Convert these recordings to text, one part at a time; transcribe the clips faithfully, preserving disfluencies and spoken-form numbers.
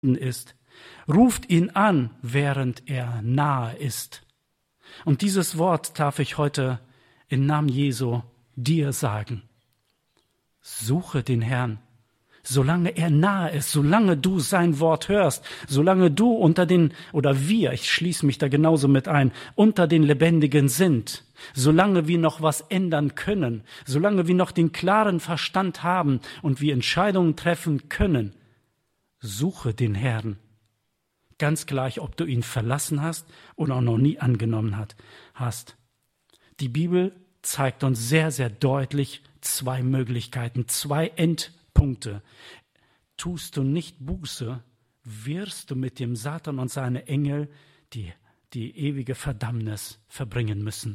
ist. Ruft ihn an, während er nahe ist. Und dieses Wort darf ich heute im Namen Jesu dir sagen. Suche den Herrn, solange er nahe ist, solange du sein Wort hörst, solange du unter den, oder wir, ich schließe mich da genauso mit ein, unter den Lebendigen sind, solange wir noch was ändern können, solange wir noch den klaren Verstand haben und wir Entscheidungen treffen können, suche den Herrn. Ganz gleich, ob du ihn verlassen hast oder auch noch nie angenommen hast. Die Bibel zeigt uns sehr, sehr deutlich zwei Möglichkeiten, zwei Endpunkte. Tust du nicht Buße, wirst du mit dem Satan und seine Engel die, die ewige Verdammnis verbringen müssen.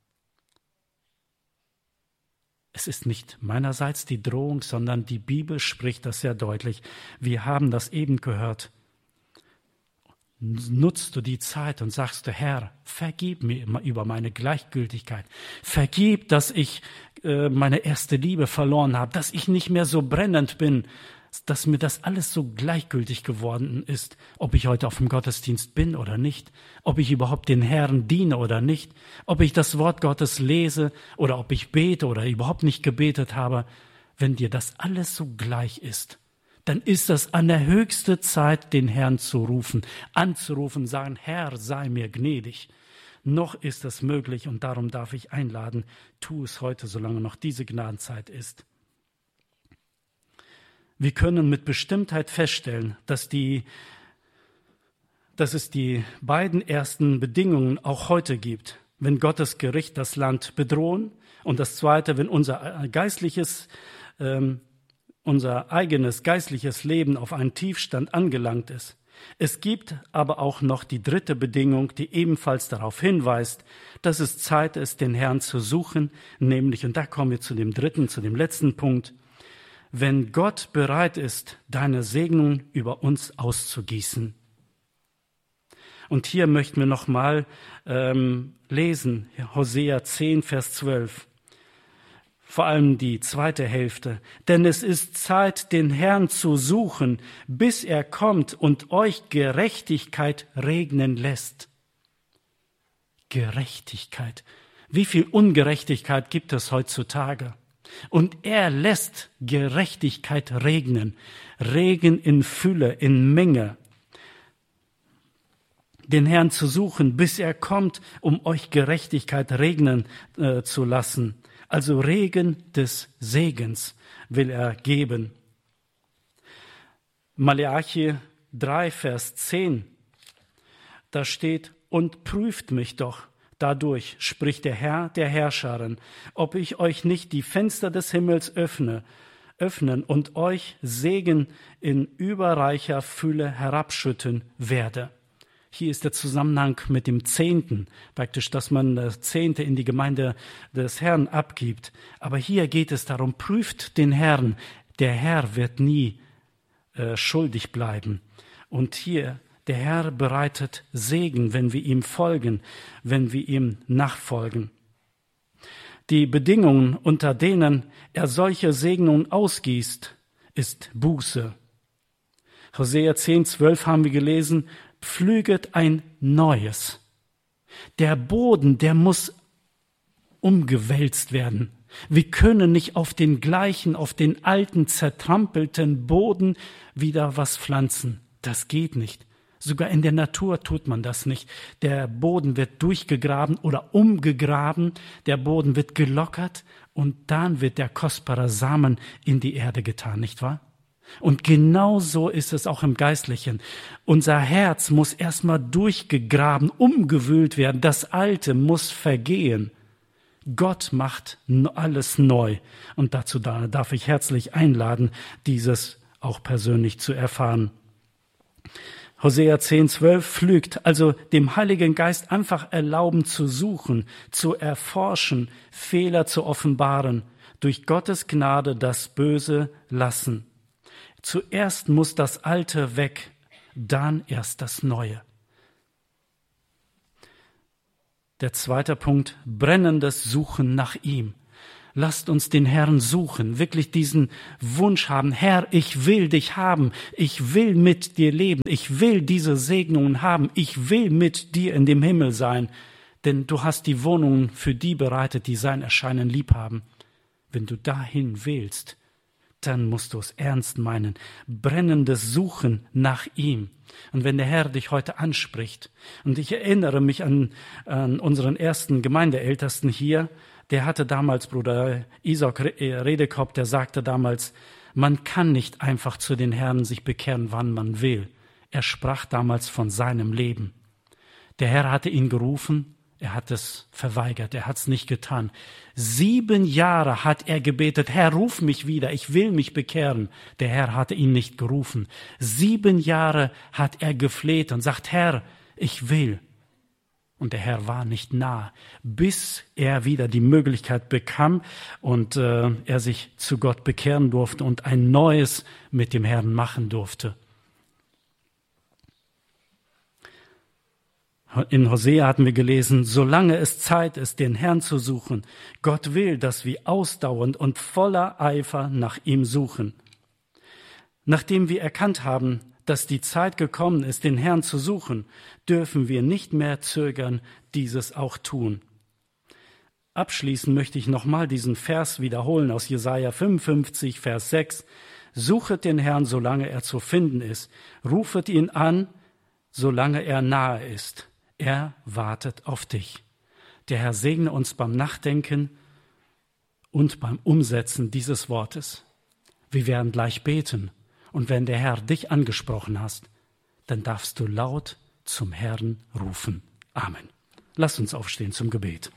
Es ist nicht meinerseits die Drohung, sondern die Bibel spricht das sehr deutlich. Wir haben das eben gehört. Nutzt du die Zeit und sagst du, Herr, vergib mir immer über meine Gleichgültigkeit. Vergib, dass ich äh, meine erste Liebe verloren habe, dass ich nicht mehr so brennend bin, dass mir das alles so gleichgültig geworden ist, ob ich heute auf dem Gottesdienst bin oder nicht, ob ich überhaupt den Herrn diene oder nicht, ob ich das Wort Gottes lese oder ob ich bete oder überhaupt nicht gebetet habe. Wenn dir das alles so gleich ist, dann ist das an der höchste Zeit, den Herrn zu rufen, anzurufen, sagen, Herr, sei mir gnädig. Noch ist es möglich und darum darf ich einladen, tu es heute, solange noch diese Gnadenzeit ist. Wir können mit Bestimmtheit feststellen, dass, die, dass es die beiden ersten Bedingungen auch heute gibt, wenn Gottes Gericht das Land bedrohen und das zweite, wenn unser geistliches ähm, unser eigenes geistliches Leben auf einen Tiefstand angelangt ist. Es gibt aber auch noch die dritte Bedingung, die ebenfalls darauf hinweist, dass es Zeit ist, den Herrn zu suchen, nämlich, und da kommen wir zu dem dritten, zu dem letzten Punkt, wenn Gott bereit ist, deine Segnung über uns auszugießen. Und hier möchten wir nochmal ähm, lesen, Hosea zehn, Vers zwölf. Vor allem die zweite Hälfte. Denn es ist Zeit, den Herrn zu suchen, bis er kommt und euch Gerechtigkeit regnen lässt. Gerechtigkeit. Wie viel Ungerechtigkeit gibt es heutzutage? Und er lässt Gerechtigkeit regnen. Regen in Fülle, in Menge. Den Herrn zu suchen, bis er kommt, um euch Gerechtigkeit regnen äh, zu lassen. Also Regen des Segens will er geben. Maleachi drei, Vers zehn, da steht, und prüft mich doch dadurch, spricht der Herr der Herrscharen, ob ich euch nicht die Fenster des Himmels öffne, öffnen und euch Segen in überreicher Fülle herabschütten werde. Hier ist der Zusammenhang mit dem Zehnten, praktisch, dass man das Zehnte in die Gemeinde des Herrn abgibt. Aber hier geht es darum, prüft den Herrn. Der Herr wird nie äh, schuldig bleiben. Und hier, der Herr bereitet Segen, wenn wir ihm folgen, wenn wir ihm nachfolgen. Die Bedingungen, unter denen er solche Segnungen ausgießt, ist Buße. Hosea zehn, zwölf haben wir gelesen, pflüget ein neues. Der Boden, der muss umgewälzt werden. Wir können nicht auf den gleichen, auf den alten, zertrampelten Boden wieder was pflanzen. Das geht nicht. Sogar in der Natur tut man das nicht. Der Boden wird durchgegraben oder umgegraben, der Boden wird gelockert und dann wird der kostbare Samen in die Erde getan, nicht wahr? Und genau so ist es auch im Geistlichen. Unser Herz muss erstmal durchgegraben, umgewühlt werden. Das Alte muss vergehen. Gott macht alles neu. Und dazu darf ich herzlich einladen, dieses auch persönlich zu erfahren. Hosea zehn, zwölf pflügt, also dem Heiligen Geist einfach erlauben zu suchen, zu erforschen, Fehler zu offenbaren, durch Gottes Gnade das Böse lassen. Zuerst muss das Alte weg, dann erst das Neue. Der zweite Punkt, brennendes Suchen nach ihm. Lasst uns den Herrn suchen, wirklich diesen Wunsch haben. Herr, ich will dich haben. Ich will mit dir leben. Ich will diese Segnungen haben. Ich will mit dir in dem Himmel sein. Denn du hast die Wohnungen für die bereitet, die sein Erscheinen lieb haben. Wenn du dahin willst, dann musst du es ernst meinen. Brennendes Suchen nach ihm. Und wenn der Herr dich heute anspricht, und ich erinnere mich an, an unseren ersten Gemeindeältesten hier, der hatte damals, Bruder Isaac Redekop, der sagte damals, man kann nicht einfach zu den Herren sich bekehren, wann man will. Er sprach damals von seinem Leben. Der Herr hatte ihn gerufen, er hat es verweigert, er hat es nicht getan. Sieben Jahre hat er gebetet, Herr, ruf mich wieder, ich will mich bekehren. Der Herr hatte ihn nicht gerufen. Sieben Jahre hat er gefleht und sagt, Herr, ich will. Und der Herr war nicht nah, bis er wieder die Möglichkeit bekam und äh, er sich zu Gott bekehren durfte und ein Neues mit dem Herrn machen durfte. In Hosea hatten wir gelesen, solange es Zeit ist, den Herrn zu suchen, Gott will, dass wir ausdauernd und voller Eifer nach ihm suchen. Nachdem wir erkannt haben, dass die Zeit gekommen ist, den Herrn zu suchen, dürfen wir nicht mehr zögern, dieses auch tun. Abschließend möchte ich nochmal diesen Vers wiederholen aus Jesaja fünfundfünfzig, Vers sechs. Suchet den Herrn, solange er zu finden ist. Rufet ihn an, solange er nahe ist. Er wartet auf dich. Der Herr segne uns beim Nachdenken und beim Umsetzen dieses Wortes. Wir werden gleich beten. Und wenn der Herr dich angesprochen hast, dann darfst du laut zum Herrn rufen. Amen. Lass uns aufstehen zum Gebet.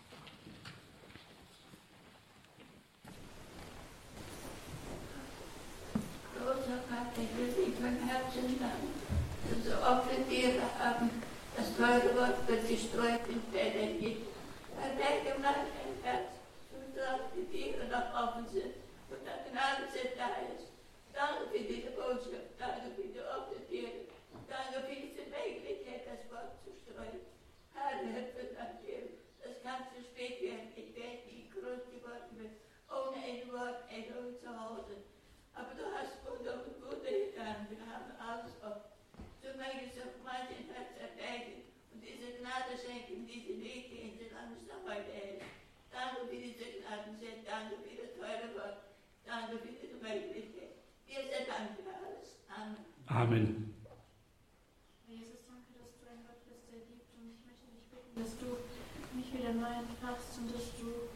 Großer Vater, ich will dich von Herzen danken, dass du offene Tiere haben, das teure Wort wird gestreut in Fälle nicht. Vermerke mein Herz, so dass die Tiere noch offen sind und der Gnade sind da ist. Danke für diese Botschaft, danke für die offene Tiere, danke für diese Möglichkeit, das Wort zu streuen. Herr, hilfe an dir, das kann zu spät werden. Ich weiß, wie groß geworden bin, ohne ein Wort, ein Wort zu Hause. Aber du hast unser Gute getan, wir haben alles oft. Du möchtest auf manchen Herz erwecken und diese Gnade schenken, diese Wege in die Landesarbeit hält. Danke für diese Gnaden, danke für das teure Wort, danke für diese Möglichkeit. Wir sind Dank für alles. Amen. Amen. Jesus, danke, dass du ein Gott bist, der liebt. Und ich möchte dich bitten, dass du mich wieder neu entfachst und dass du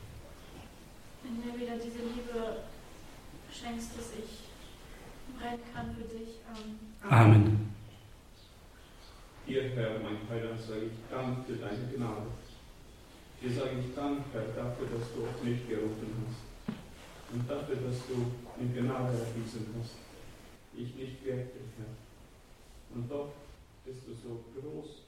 in mir wieder diese Liebe schenkst, dass ich brennen kann für dich. Amen. Amen. Dir, Herr, mein Heiland, sage ich Dank für deine Gnade. Dir sage ich Dank, Herr, dafür, dass du auf mich gerufen hast. Und dafür, dass du in Gnade erwiesen hast. Ich nicht wirkte, Herr. Und doch bist du so groß,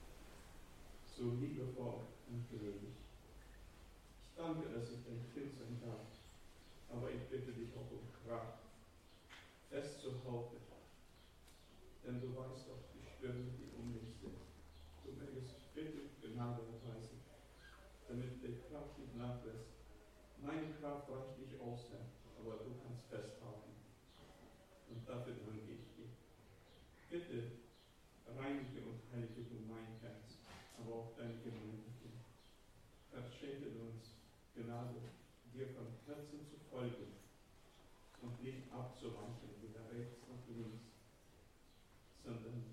so liebevoll und gnädig. Ich danke, dass ich dein Kind sein darf. Aber ich bitte dich auch um Kraft, festzuhalten. Denn du weißt doch die Stürme, die um mich sind. Du mögest bitte Gnade erweisen, damit die Kraft nicht nachlässt. Meine Kraft reicht nicht aus, Herr, aber du kannst festhalten. Und dafür danke ich dir. Bitte reinige und heilige du mein Herz, aber auch deine Gemeinde. Herr, schenke uns Gnade, dir von Herzen zu folgen und nicht abzuweichen, weder rechts noch links, sondern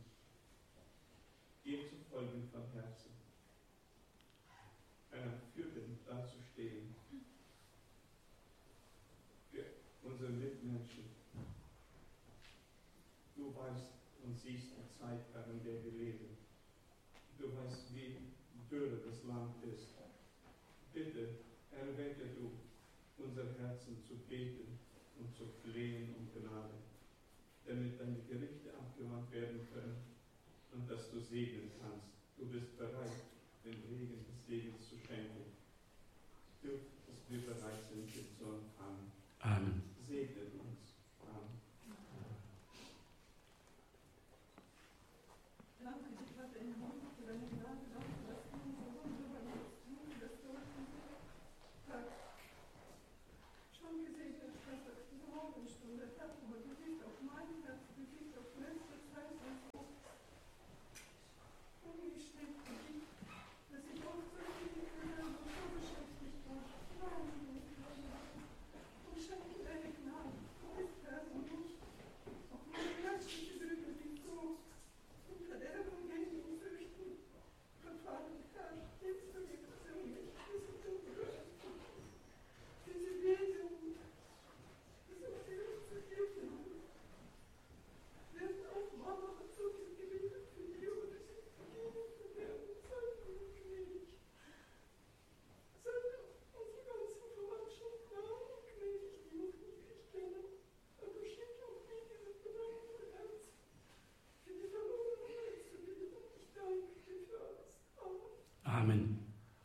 dir zu folgen von Herzen. Herr, für den dazustehen. Unsere Mitmenschen. Du weißt und siehst die Zeit, in der wir leben. Du weißt, wie dürre das Land ist. Bitte erwecke du unser Herzen zu beten und zu flehen um Gnade, damit deine Gerichte abgewandt werden können und dass du segnen kannst. Du bist bereit, den Regen des Segens zu schenken. Du, dass wir bereit sind, ihn zu empfangen. Amen. Segne uns. Amen. Danke, ich hatte in Mund für deine Gnade, danke, dass du uns so wunderbar bist, dass du uns Amen.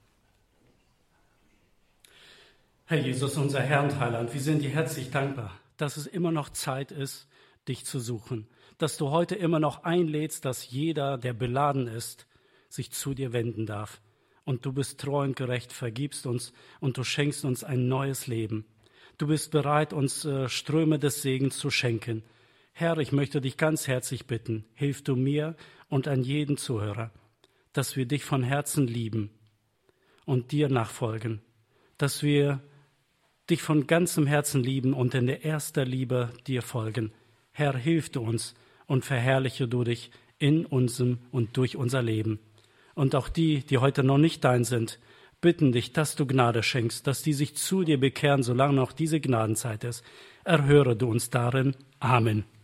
Herr Jesus, unser Herr und Heiland, wir sind dir herzlich dankbar, dass es immer noch Zeit ist, dich zu suchen, dass du heute immer noch einlädst, dass jeder, der beladen ist, sich zu dir wenden darf. Und du bist treu und gerecht, vergibst uns und du schenkst uns ein neues Leben. Du bist bereit, uns äh, Ströme des Segens zu schenken. Herr, ich möchte dich ganz herzlich bitten, hilf du mir und an jeden Zuhörer, dass wir dich von Herzen lieben und dir nachfolgen, dass wir dich von ganzem Herzen lieben und in der erster Liebe dir folgen. Herr, hilf du uns und verherrliche du dich in unserem und durch unser Leben. Und auch die, die heute noch nicht dein sind, bitten dich, dass du Gnade schenkst, dass die sich zu dir bekehren, solange noch diese Gnadenzeit ist. Erhöre du uns darin. Amen.